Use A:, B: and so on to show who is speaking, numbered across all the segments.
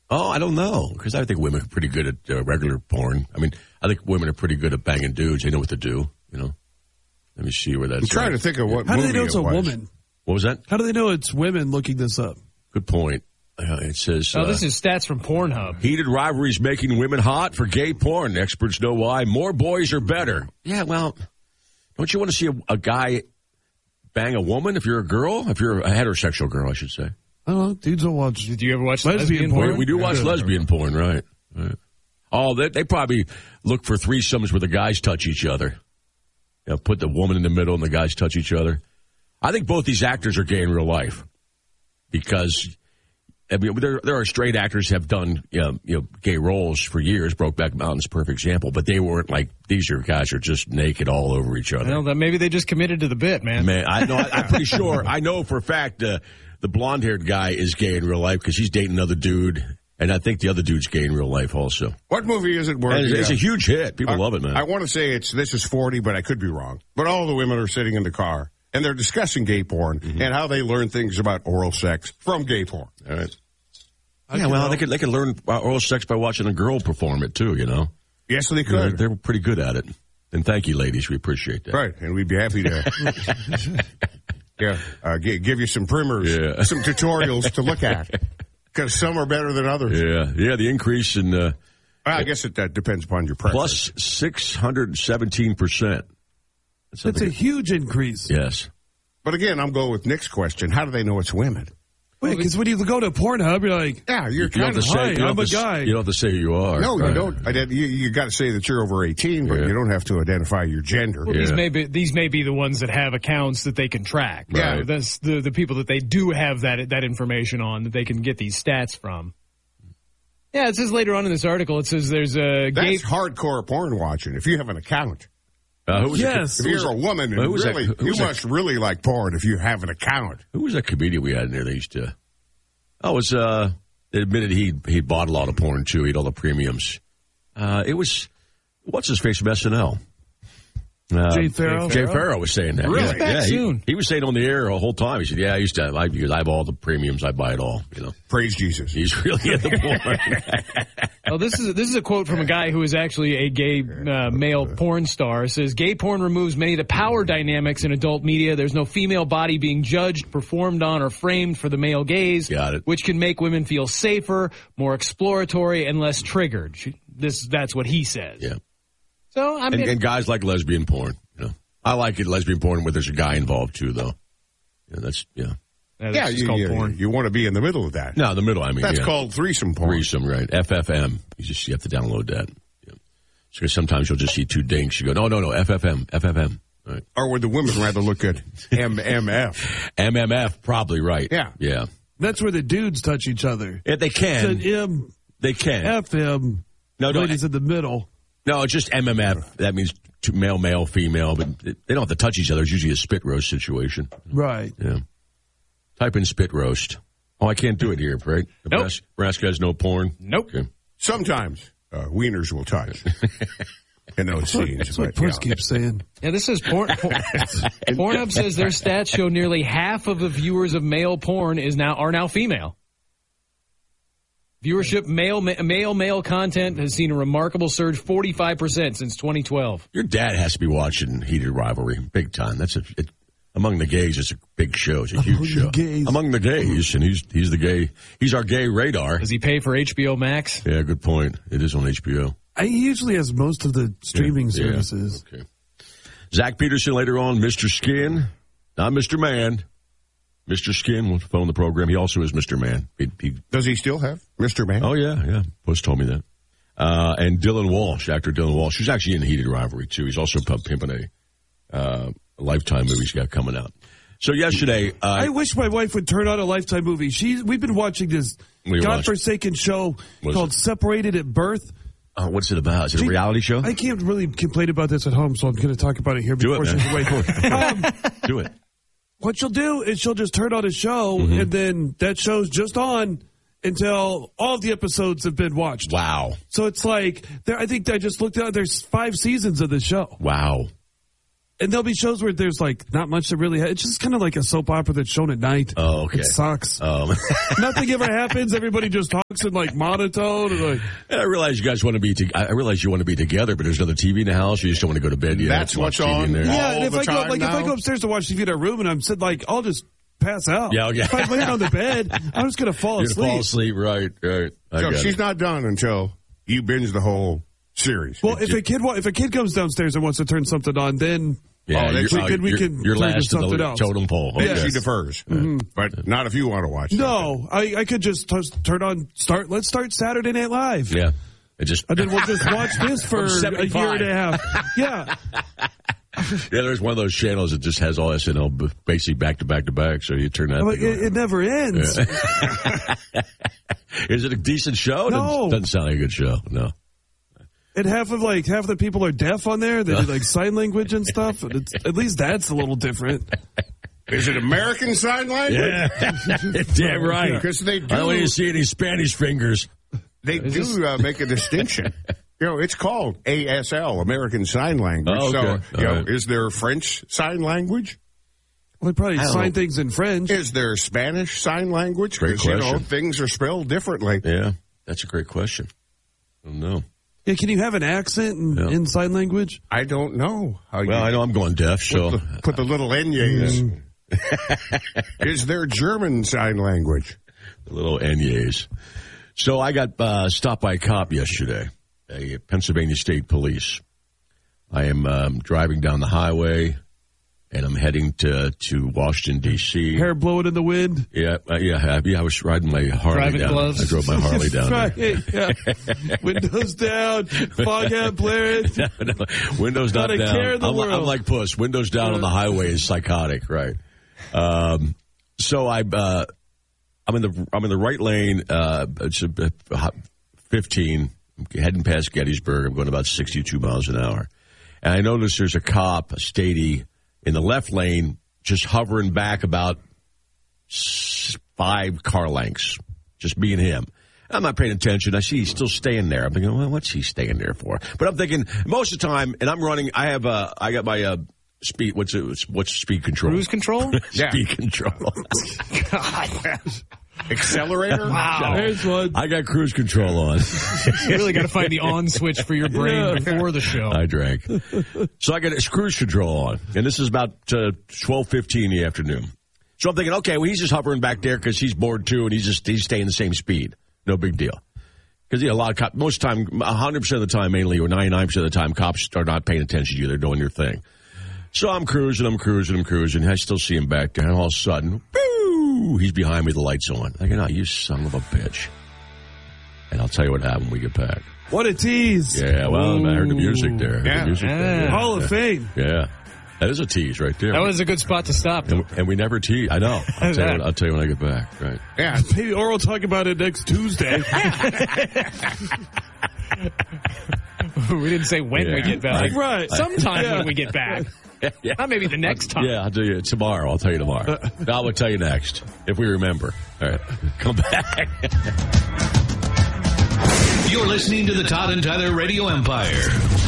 A: Oh, I don't know, because I think women are pretty good at regular porn. I mean, I think women are pretty good at banging dudes. They know what to do, you know. Let me see where that's
B: I'm trying to think of what
C: How do
B: movie
C: they know it's
B: it
C: a
B: was.
C: woman?
A: What was that?
C: How do they know it's women looking this up?
A: Good point. It says...
D: this is stats from Pornhub.
A: Heated rivalries making women hot for gay porn. Experts know why. More boys are better. Yeah, well, don't you want to see a guy bang a woman if you're a girl? If you're a heterosexual girl, I should say.
C: I don't know. Dudes don't watch.
D: Did you ever watch
C: lesbian porn?
A: We do watch lesbian porn, right? Oh, they probably look for threesomes where the guys touch each other. You know, put the woman in the middle and the guys touch each other. I think both these actors are gay in real life because I mean, there are straight actors who have done gay roles for years. Brokeback Mountain's a perfect example, but they weren't like these guys are just naked all over each other.
D: Well, maybe they just committed to the bit, man.
A: I'm pretty sure. I know for a fact the blonde-haired guy is gay in real life because he's dating another dude. And I think the other dude's gay in real life also.
B: What movie is it? Where
A: it's a huge hit. People love it, man.
B: I want to say This Is 40, but I could be wrong. But all the women are sitting in the car, and they're discussing gay porn and how they learn things about oral sex from gay porn.
A: All right. Yeah, well, they could learn oral sex by watching a girl perform it, too, you know.
B: Yes, they could.
A: They're pretty good at it. And thank you, ladies. We appreciate that.
B: Right, and we'd be happy to give you some primers, some tutorials to look at. Because some are better than others.
A: Yeah, the increase in...
B: I guess it depends upon your preference.
A: Plus 617%.
C: That's a huge increase.
A: Yes.
B: But again, I'm going with Nick's question. How do they know it's women?
C: Wait, because when you go to Pornhub, you're like...
B: Yeah, you're kind of...
C: I'm a guy.
A: You don't have to say who you are.
B: No, you don't. You got to say that you're over 18, but you don't have to identify your gender.
D: Well, these may be the ones that have accounts that they can track.
B: Right.
D: So that's the people that they do have that information on that they can get these stats from. Yeah, it says later on in this article, it says there's a
B: That's hardcore porn watching, if you have an account.
C: Yes.
B: If you're a woman, and you must really like porn if you have an account.
A: Who was that comedian we had in there that used to... Oh, it was... They admitted he bought a lot of porn, too. He had all the premiums. It was... What's his face from SNL?
C: Jay Farrow?
A: Jay Farrow was saying that.
D: Really?
A: Yeah,
D: soon.
A: He was saying on the air the whole time. He said, I used to because I have all the premiums. I buy it all. You know.
B: Praise Jesus.
A: He's really into porn.
D: Oh, this is a quote from a guy who is actually a gay male porn star. It says, gay porn removes many of the power dynamics in adult media. There's no female body being judged, performed on, or framed for the male gaze.
A: Got it.
D: Which can make women feel safer, more exploratory, and less triggered. That's what he says.
A: Yeah.
D: So I mean,
A: and guys like lesbian porn. You know, I like it lesbian porn where there's a guy involved too, though. Yeah,
D: it's called porn.
B: You want to be in the middle of that.
A: No, the middle. I mean,
B: that's called threesome porn.
A: Threesome, right? FFM. You have to download that. Yeah. So sometimes you'll just see two dinks. You go, no, FFM. Right.
B: Or would the women rather look at MMF?
A: MMF, probably right. Yeah.
C: That's where the dudes touch each other.
A: Yeah, they can. They can.
C: FM.
A: No,
C: ladies in the middle.
A: No, it's just MMF. That means male, female, but they don't have to touch each other. It's usually a spit roast situation.
C: Right.
A: Yeah. Type in spit roast. Oh, I can't do it here, right?
D: Nope.
A: Nebraska has no porn?
D: Nope.
A: Okay.
B: Sometimes wieners will touch in those scenes.
C: That's what Prince keeps saying.
D: Yeah, this says Pornhub says their stats show nearly half of the viewers of male porn are now female. Viewership male content has seen a remarkable surge, 45% since 2012.
A: Your dad has to be watching Heated Rivalry big time. That's among the gays. It's a big show. It's a huge show. Among the gays, and he's the gay. He's our gay radar.
D: Does he pay for HBO Max?
A: Yeah, good point. It is on HBO.
C: He usually has most of the streaming services.
A: Okay. Zach Peterson later on, Mr. Skin, not Mr. Man. Mr. Skin will phone the program. He also is Mr. Man.
B: Does he still have Mr. Man?
A: Oh, yeah. Post told me that. And Dylan Walsh, actor Dylan Walsh, who's actually in Heated Rivalry, too. He's also pimping a Lifetime movie he's got coming out. So yesterday...
C: I wish my wife would turn on a Lifetime movie. We've been watching this godforsaken show called Separated at Birth.
A: What's it about? Is it a reality show?
C: I can't really complain about this at home, so I'm going to talk about it here before she's away.
A: Do it.
C: What she'll do is she'll just turn on a show, and then that show's just on until all of the episodes have been watched.
A: Wow.
C: So it's like, I think I just looked out, there's 5 seasons of the show.
A: Wow.
C: And there'll be shows where there's like not much to really. It's just kind of like a soap opera that's shown at night.
A: Oh, okay.
C: It sucks. Nothing ever happens. Everybody just talks in like monotone. And like,
A: and I realize you guys want to be. I realize you want to be together, but there's another TV in the house. You just don't want to go to bed yet.
B: That's what's on there.
C: Yeah, and if
B: the
C: I go
B: time
C: like if I
B: now?
C: go upstairs to watch TV in a room and I'm sitting like I'll just pass out.
A: Yeah.
C: If I'm laying on the bed, I'm just gonna fall
A: You're
C: asleep.
A: gonna fall asleep, right? I
B: So
A: got
B: she's
A: it.
B: not done until you binge the whole series.
C: Well, if a kid comes downstairs and wants to turn something on, then
A: Yeah,
B: that's-
C: we can
A: you're
C: turn to
A: last to
C: something
A: the
C: else.
A: totem pole.
B: then
A: Okay.
B: she defers, but not if you want to watch.
C: No, I could just turn on Let's start Saturday Night Live.
A: Yeah. It just
C: And then we'll just watch this for a
A: 75.
C: year and a half. Yeah.
A: yeah. There's one of those channels that just has all SNL basically back to back to back. So you turn that.
C: Like,
A: thing on.
C: it never ends.
A: Is it a decent show?
C: No.
A: Doesn't sound like a good show. No.
C: And half the people are deaf on there. They do like sign language and stuff. And at least that's a little different.
B: Is it American Sign Language?
A: Yeah. Damn right.
B: Because they
A: I don't want
B: do.
A: to see any Spanish fingers.
B: They do make a distinction. It's called ASL, American Sign Language.
A: Oh, okay.
B: So,
A: All right.
B: is there French Sign Language?
C: Well, they probably
A: don't
C: sign
A: know.
C: things in French.
B: Is there Spanish Sign Language?
A: Great
B: 'Cause,
A: question.
B: things are spelled differently.
A: Yeah. That's a great question. I don't know.
C: Yeah, can you have an accent in sign language?
B: I don't know how you
A: Well, I know I'm going deaf, so.
B: put the little Nyes. Is there German Sign Language?
A: The little Nyes. So I got stopped by a cop yesterday, a Pennsylvania State Police. I am driving down the highway, and I'm heading to Washington, D.C.
C: Hair blowing in the wind.
A: Yeah, I was riding my Harley
D: Driving
A: down.
D: gloves.
A: I drove my Harley down there.
C: Right, yeah. Windows down, fog hat blaring.
A: No, windows not
C: Not a
A: down.
C: care in the
A: I'm
C: world.
A: like Puss. Windows down on the highway is psychotic, right? So I'm in the right lane. It's 15, heading past Gettysburg. I'm going about 62 miles an hour, and I notice there's a cop, a statey, in the left lane, just hovering back about 5 car lengths, just being him. I'm not paying attention. I see he's still staying there. I'm thinking, well, what's he staying there for? But I'm thinking most of the time, and I'm running. I got my speed. What's speed control?
D: Cruise control?
A: Speed control.
B: Accelerator?
D: Wow.
C: There's one.
A: I got cruise control on.
D: You really got to find the on switch for your brain before the show.
A: I drank. So I got cruise control on. And this is about 12:15 in the afternoon. So I'm thinking, okay, well, he's just hovering back there because he's bored too, and he's staying the same speed. No big deal. Because a lot of cops, most of the time, 100% of the time mainly, or 99% of the time, cops are not paying attention to you. They're doing their thing. So I'm cruising. I still see him back there, and all of a sudden, boo, he's behind me, the light's on. I go, no, you son of a bitch. And I'll tell you what happened when we get back.
C: What a tease.
A: Yeah, well, I heard the music there.
B: Yeah.
A: The music there.
C: Hall of Fame.
A: Yeah. That is a tease right there.
D: That was a good spot to stop.
A: and we never tease. I know. I'll tell you when I get back. Right.
B: Yeah.
C: Maybe Or we'll talk about it next Tuesday.
D: We didn't say when we get back.
C: Right.
D: Sometime when we get back.
A: Yeah.
D: Not maybe the next time.
A: Yeah, I'll do you tomorrow. I'll tell you tomorrow. I will tell you next if we remember. All right. Come back.
E: You're listening to the Todd and Tyler Radio Empire.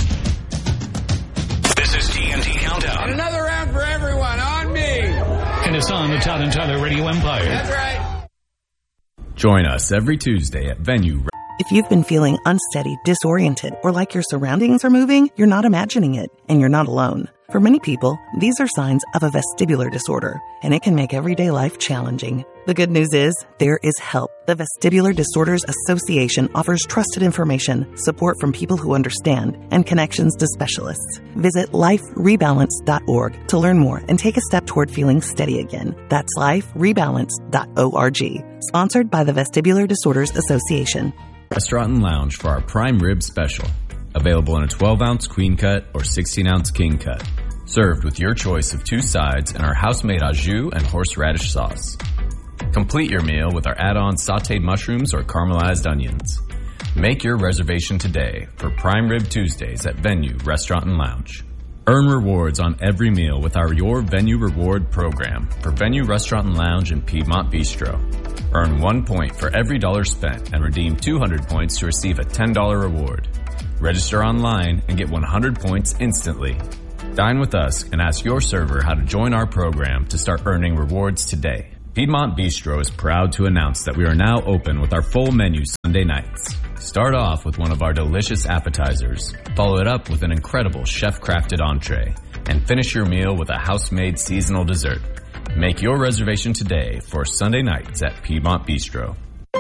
E: This is TNT Countdown.
F: Another round for everyone on me.
E: And it's on the Todd and Tyler Radio Empire.
F: That's right.
G: Join us every Tuesday at Venue.
H: If you've been feeling unsteady, disoriented, or like your surroundings are moving, you're not imagining it, and you're not alone. For many people, these are signs of a vestibular disorder, and it can make everyday life challenging. The good news is, there is help. The Vestibular Disorders Association offers trusted information, support from people who understand, and connections to specialists. Visit liferebalance.org to learn more and take a step toward feeling steady again. That's liferebalance.org. Sponsored by the Vestibular Disorders Association.
G: Restaurant and Lounge for our prime rib special. Available in a 12-ounce queen cut or 16-ounce king cut. Served with your choice of 2 sides and our house-made au jus and horseradish sauce. Complete your meal with our add-on sautéed mushrooms or caramelized onions. Make your reservation today for Prime Rib Tuesdays at Venue Restaurant and Lounge. Earn rewards on every meal with our Your Venue Reward program for Venue Restaurant and Lounge in Piedmont Bistro. Earn 1 point for every dollar spent and redeem 200 points to receive a $10 reward. Register online and get 100 points instantly. Dine with us and ask your server how to join our program to start earning rewards today. Piedmont Bistro is proud to announce that we are now open with our full menu Sunday nights. Start off with one of our delicious appetizers, follow it up with an incredible chef-crafted entree, and finish your meal with a house-made seasonal dessert. Make your reservation today for Sunday nights at Piedmont Bistro.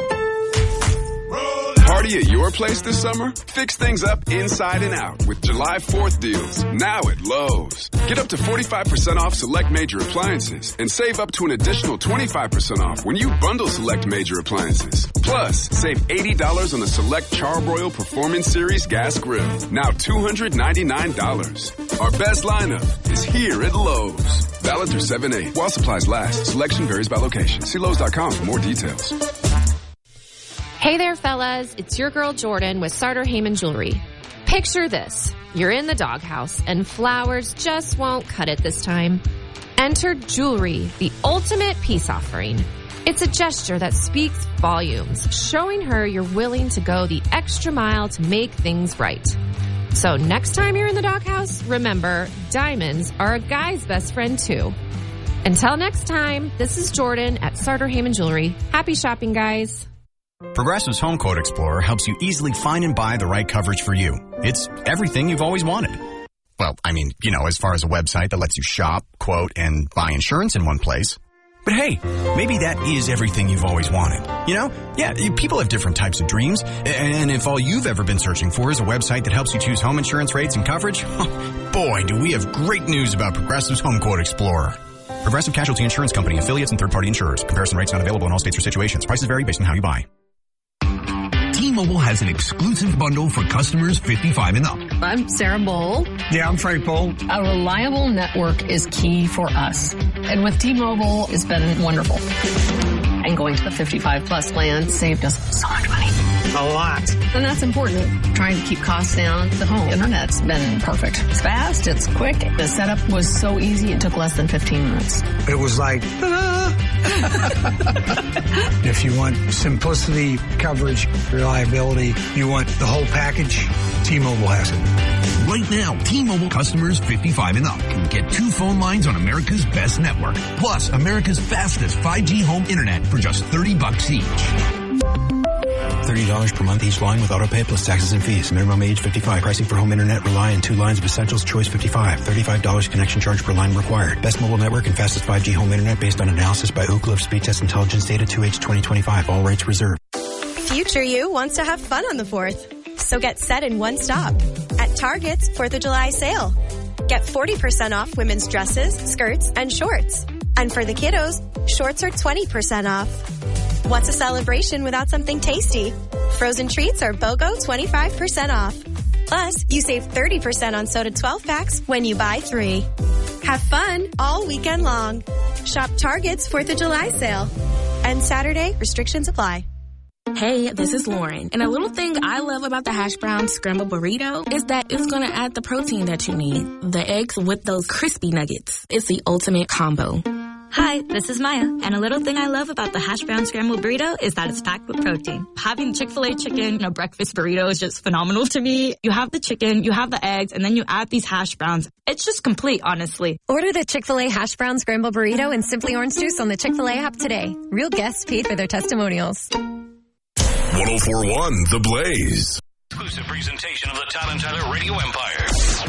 I: Party at your place this summer? Fix things up inside and out with July 4th deals now at Lowe's. Get up to 45% off select major appliances and save up to an additional 25% off when you bundle select major appliances. Plus, save $80 on the select Charbroil Performance Series gas grill, now $299. Our best lineup is here at Lowe's. Valid through 7/8 while supplies last. Selection varies by location. See Lowe's.com for more details.
J: Hey there, fellas. It's your girl Jordan with Sartor Heyman Jewelry. Picture this. You're in the doghouse and flowers just won't cut it this time. Enter jewelry, the ultimate peace offering. It's a gesture that speaks volumes, showing her you're willing to go the extra mile to make things right. So next time you're in the doghouse, remember, diamonds are a guy's best friend too. Until next time, this is Jordan at Sartor Heyman Jewelry. Happy shopping, guys.
K: Progressive's Home Quote Explorer helps you easily find and buy the right coverage for you. It's everything you've always wanted. Well, I mean, as far as a website that lets you shop, quote, and buy insurance in one place. But hey, maybe that is everything you've always wanted. Yeah, people have different types of dreams. And if all you've ever been searching for is a website that helps you choose home insurance rates and coverage, boy, do we have great news about Progressive's Home Quote Explorer. Progressive Casualty Insurance Company, affiliates, and third-party insurers. Comparison rates not available in all states or situations. Prices vary based on how you buy.
L: T-Mobile has an exclusive bundle for customers 55 and up.
M: I'm Sarah Bowl.
N: Yeah, I'm Frank Bowl.
M: A reliable network is key for us. And with T-Mobile, it's been wonderful. And going to the 55-plus plan saved us so much money.
N: A lot.
M: And that's important. Trying to keep costs down. The home internet's been perfect. It's fast. It's quick. The setup was so easy. It took less than 15 minutes.
N: It was like, if you want simplicity, coverage, reliability, you want the whole package, T-Mobile has it.
L: Right now, T-Mobile customers 55 and up can get 2 phone lines on America's best network, plus America's fastest 5G home internet for just $30 each.
O: $30 per month each line with autopay plus taxes and fees. Minimum age 55. Pricing for home internet rely on 2 lines of Essentials Choice 55. $35 connection charge per line required. Best mobile network and fastest 5G home internet based on analysis by Ookla of Speed Test Intelligence data 2H 2025. All rates reserved.
P: Future you wants to have fun on the 4th. So get set in one stop. At Target's 4th of July sale. Get 40% off women's dresses, skirts, and shorts. And for the kiddos, shorts are 20% off. What's a celebration without something tasty? Frozen treats are BOGO 25% off. Plus, you save 30% on soda 12-packs when you buy 3. Have fun all weekend long. Shop Target's 4th of July sale. And Saturday, restrictions apply.
Q: Hey, this is Lauren. And a little thing I love about the hash brown scrambled burrito is that it's going to add the protein that you need. The eggs with those crispy nuggets. It's the ultimate combo.
R: Hi, this is Maya, and a little thing I love about the hash brown scrambled burrito is that it's packed with protein. Having Chick-fil-A chicken in a breakfast burrito is just phenomenal to me. You have the chicken, you have the eggs, and then you add these hash browns. It's just complete, honestly.
S: Order the Chick-fil-A hash brown scrambled burrito and Simply Orange Juice on the Chick-fil-A app today. Real guests paid for their testimonials.
L: 104.1 The Blaze.
E: Exclusive presentation of the Todd and Tyler Radio Empire.